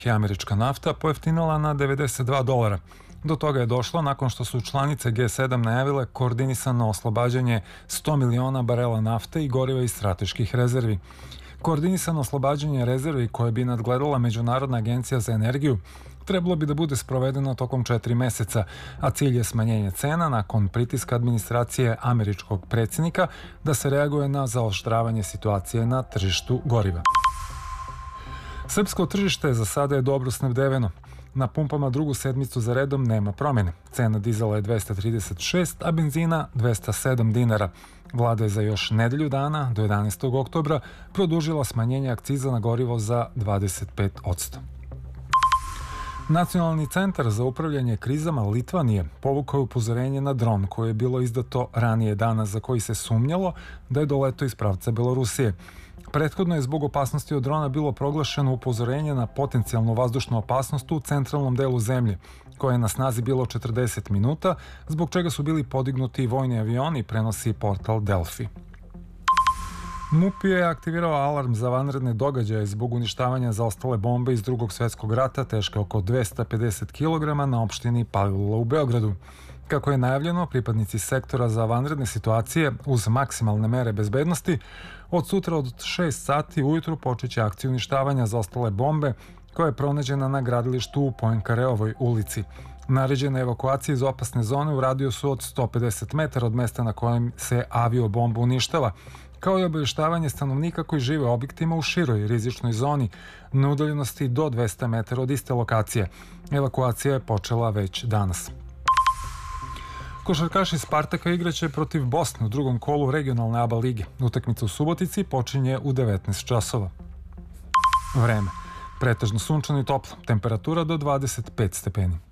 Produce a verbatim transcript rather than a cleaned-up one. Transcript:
je američka nafta pojeftinila na devedeset dva dolara. Do toga je došlo nakon što su članice G sedam najavile koordinisano oslobađanje sto miliona barela nafte i goriva iz strateških rezervi. Koordinisano oslobađanje rezervi koje bi nadgledala Međunarodna agencija za energiju trebalo bi da bude sprovedeno tokom četiri meseca, a cilj je smanjenje cena nakon pritiska administracije američkog predsjednika da se reaguje na zaoštravanje situacije na tržištu goriva. Srpsko tržište za sada je dobro snabdeveno. Na pumpama drugu sedmicu za redom nema promjene. Cena dizela je dvesta trideset šest, a benzina dvesta sedam dinara. Vlada je za još nedelju dana, do jedanaestog oktobra, produžila smanjenje akciza na gorivo za dvadeset pet posto. Nacionalni centar za upravljanje krizama Litvanije povukao je upozorenje na dron koje je bilo izdato ranije dana, za koji se sumnjalo da je doletao iz pravca Belorusije. Prethodno je zbog opasnosti od drona bilo proglašeno upozorenje na potencijalnu vazdušnu opasnost u centralnom delu zemlje, koje je na snazi bilo četrdeset minuta, zbog čega su bili podignuti vojni avioni, prenosi portal Delfi. MUP je aktivirao alarm za vanredne događaje zbog uništavanja zaostale bombe iz Drugog svjetskog rata teške oko dvesta pedeset kilograma na opštini Palilula u Beogradu. Kako je najavljeno, pripadnici sektora za vanredne situacije uz maksimalne mere bezbednosti od sutra od šest sati ujutru počeće akciju uništavanja zaostale bombe koja je pronađena na gradilištu u Poinkareovoj ulici. Naređene evakuacije iz opasne zone u radijusu od sto pedeset metara od mesta na kojem se avio bomba uništava, kao i obavještavanje stanovnika koji žive u objektima u široj rizičnoj zoni na udaljenosti do dvesta metara od iste lokacije. Evakuacija je počela već danas. Košarkaši Spartaka igraće protiv Bosne u drugom kolu regionalne A B A lige. Utakmica u Subotici počinje u devetnaest časova. Vreme. Pretežno sunčano i toplo. Temperatura do dvadeset pet stepeni.